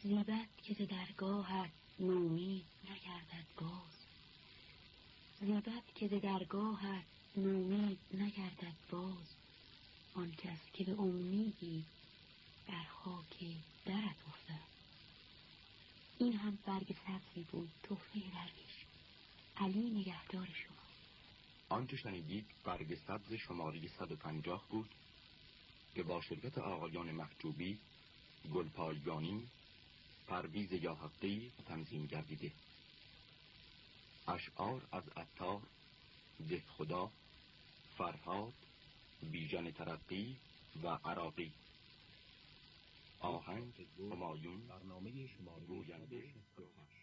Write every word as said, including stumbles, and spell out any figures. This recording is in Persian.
زیبد که ز درگاهت نومید نگردد باز، زیبد که ز درگاهت نومید نگردد باز. آن کس که به امیدی در خاک درت افتد. این هم برگ سبزی بود تحفه درویش. علی نگهدار شما. آنچه شنیدید برگ سبز شماره صد و پنجاه بود که با شرکت آقایان محجوبی، گلپایگانی، پرویز یاحقی تنظیم گردیده. اشعار از عطار، دهخدا، فرهاد، بیژن ترقی و عراقی. آهنگ همایون. برنامه شماره گوینده